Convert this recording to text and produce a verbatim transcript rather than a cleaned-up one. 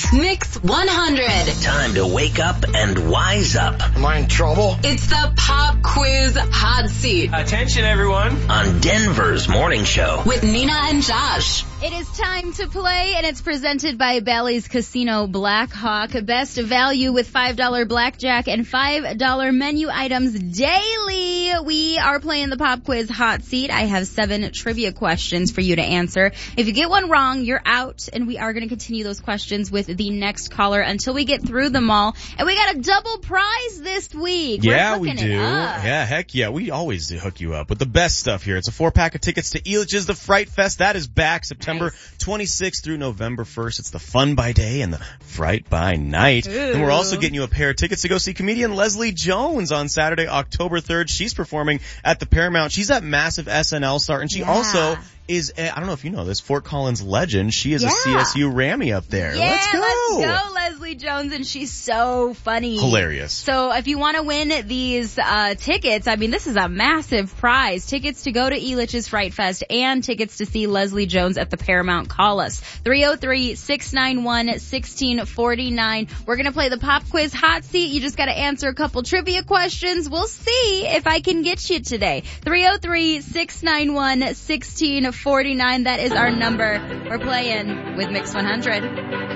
Mix one hundred. Time to wake up and wise up. Am I in trouble? It's the Pop Quiz Hot Seat. Attention, everyone. On Denver's Morning Show. With Nina and Josh. It is time to play, and it's presented by Bally's Casino Blackhawk. Best value with five dollars blackjack and five dollars menu items daily. We are playing the Pop Quiz Hot Seat. I have seven trivia questions for you to answer. If you get one wrong, you're out, and we are going to continue those questions with the next caller until we get through them all. And we got a double prize this week. Yeah, We're we hooking do. it up. Yeah, heck yeah. We always do hook you up with the best stuff here. It's a four-pack of tickets to Elitch's The Fright Fest. That is back September Nice. twenty-sixth through November first. It's the fun by day and the fright by night. Ooh. And we're also getting you a pair of tickets to go see comedian Leslie Jones on Saturday, October third. She's performing at the Paramount. She's that massive S N L star, and she Yeah. also is, a, I don't know if you know this, Fort Collins legend. She is Yeah. a C S U Rammy up there. Yeah, let's go. let's go, Leslie Jones, and she's so funny. Hilarious. So if you want to win these uh tickets, I mean, this is a massive prize. Tickets to go to Elitch's Fright Fest and tickets to see Leslie Jones at the Paramount. Call us. three oh three, six nine one, one six four nine. We're going to play the Pop Quiz Hot Seat. You just got to answer a couple trivia questions. We'll see if I can get you today. three oh three, six nine one, one six four nine. That is our number. We're playing with Mix one hundred.